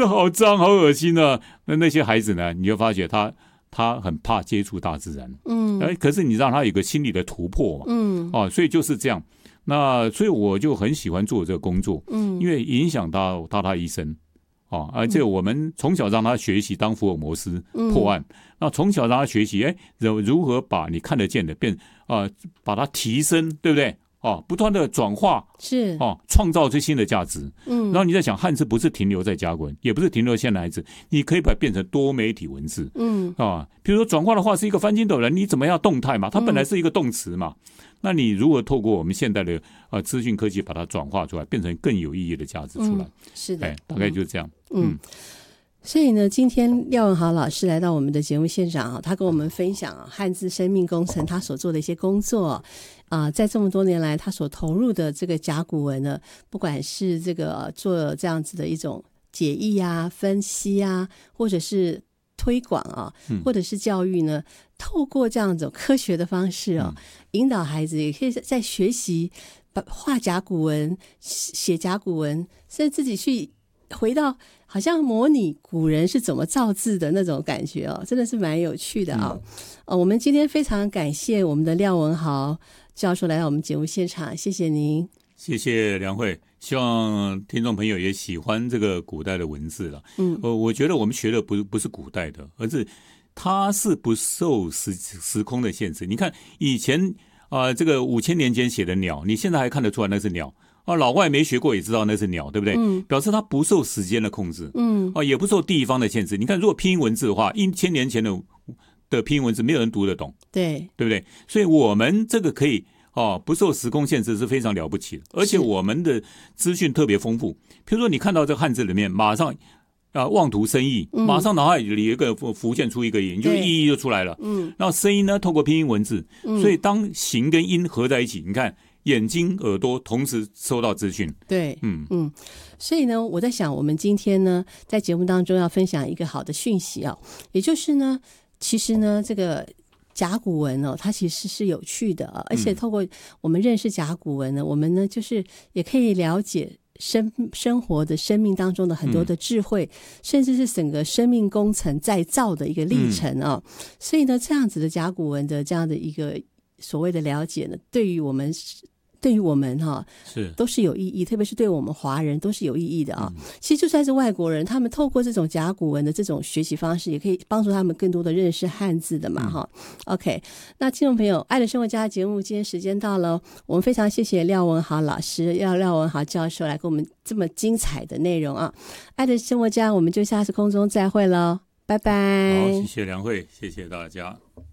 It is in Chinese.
得好脏好恶心啊。那些孩子呢，你就发觉他很怕接触大自然，可是你让他有个心理的突破嘛，所以就是这样。那所以我就很喜欢做这个工作，因为影响到他一生。而且我们从小让他学习当福尔摩斯破案，那从小让他学习，如何把你看得见的把它提升，对不对？不断的转化， 是创造最新的价值。然后你在想，汉字不是停留在甲骨文，也不是停留在现代字，你可以把它变成多媒体文字。比如说转化的话是一个翻筋斗人，你怎么样动态嘛？它本来是一个动词嘛。那你如果透过我们现代的资讯科技把它转化出来，变成更有意义的价值出来， 是的， 大概就这样。 所以呢，今天廖文豪老师来到我们的节目现场，他跟我们分享汉字生命工程他所做的一些工作在这么多年来他所投入的这个甲骨文呢，不管是这个做这样子的一种解译啊、分析啊，或者是推广或者是教育呢，透过这样一种科学的方式引导孩子也可以在学习画甲骨文、写甲骨文，甚至自己去回到好像模拟古人是怎么造字的那种感觉真的是蛮有趣的我们今天非常感谢我们的廖文豪教授来到我们节目现场，谢谢您。 谢谢梁慧，希望听众朋友也喜欢这个古代的文字了。我觉得我们学的不是古代的，而是它是不受时空的限制。你看以前这个5000年前写的鸟，你现在还看得出来那是鸟老外没学过也知道那是鸟，对不对？表示它不受时间的控制，也不受地方的限制。你看，如果拼音文字的话，1000年前的拼音文字没有人读得懂，对不对？所以我们这个可以不受时空限制是非常了不起的，而且我们的资讯特别丰富。比如说你看到这个汉字里面，马上望图生义，马上脑海里有一个浮现出一个意，你就意义就出来了。然后声音呢，透过拼音文字，所以当形跟音合在一起，你看眼睛、耳朵同时收到资讯。 对，所以呢，我在想，我们今天呢，在节目当中要分享一个好的讯息也就是呢，其实呢，这个甲骨文它其实是有趣的而且透过我们认识甲骨文呢，我们呢就是也可以了解生活的生命当中的很多的智慧，甚至是整个生命工程再造的一个历程所以呢，这样子的甲骨文的这样的一个所谓的了解呢，对于我们都是有意义，特别是对我们华人都是有意义的其实就算是外国人，他们透过这种甲骨文的这种学习方式，也可以帮助他们更多的认识汉字的嘛OK， 那听众朋友，爱的生活家的节目今天时间到了，我们非常谢谢廖文豪老师、廖文豪教授来给我们这么精彩的内容爱的生活家，我们就下次空中再会了，拜拜。 好，谢谢梁慧，谢谢大家。